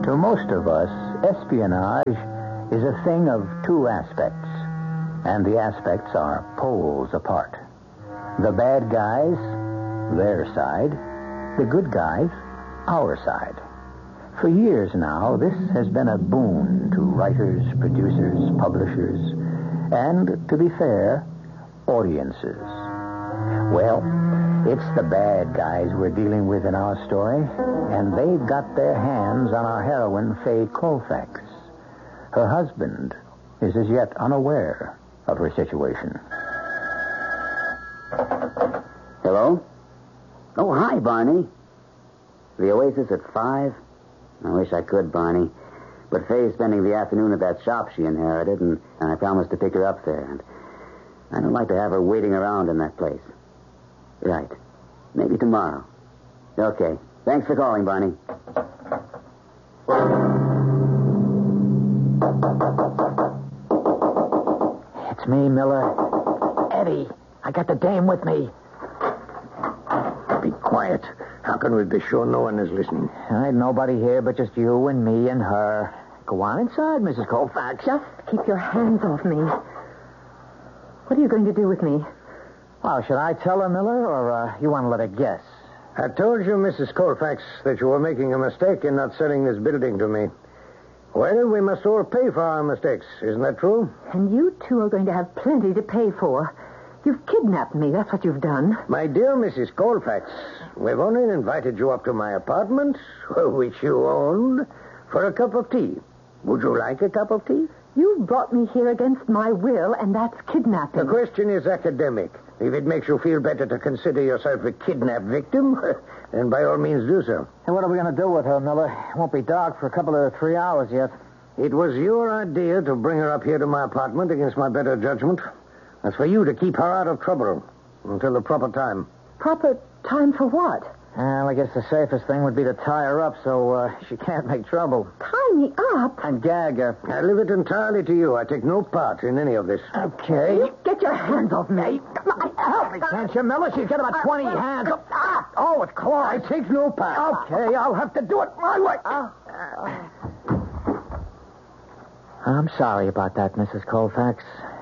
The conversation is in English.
To most of us, espionage is a thing of two aspects, and the aspects are poles apart. The bad guys, their side. The good guys, our side. For years now, this has been a boon to writers, producers, publishers, and, to be fair, audiences. Well, it's the bad guys we're dealing with in our story, and they've got their hands on our heroine, Faye Colfax. Her husband is as yet unaware of her situation. Hello? Oh, hi, Barney. The Oasis at 5? I wish I could, Barney. But Faye's spending the afternoon at that shop she inherited, and I promised to pick her up there. And I don't like to have her waiting around in that place. Right. Maybe tomorrow. Okay. Thanks for calling, Barney. It's me, Miller. Eddie, I got the dame with me. Be quiet. How can we be sure no one is listening? Ain't nobody here but just you and me and her. Go on inside, Mrs. Colfax. Just keep your hands off me. What are you going to do with me? Well, should I tell her, Miller, or you want to let her guess? I told you, Mrs. Colfax, that you were making a mistake in not selling this building to me. Well, we must all pay for our mistakes. Isn't that true? And you two are going to have plenty to pay for. You've kidnapped me. That's what you've done. My dear Mrs. Colfax, we've only invited you up to my apartment, which you own, for a cup of tea. Would you like a cup of tea? You brought me here against my will, and that's kidnapping. The question is academic. If it makes you feel better to consider yourself a kidnapped victim, then by all means do so. Hey, what are we going to do with her, Miller? It won't be dark for a couple of 3 hours yet. It was your idea to bring her up here to my apartment against my better judgment. That's for you to keep her out of trouble until the proper time. Proper time for what? Well, I guess the safest thing would be to tie her up so she can't make trouble. Tie me up? And gag her. I leave it entirely to you. I take no part in any of this. Okay. Get your hands off me. Help me, can't you, Miller? She's got about 20 hands. Oh, it's claws. I take no part. Okay, I'll have to do it my way. I'm sorry about that, Mrs. Colfax.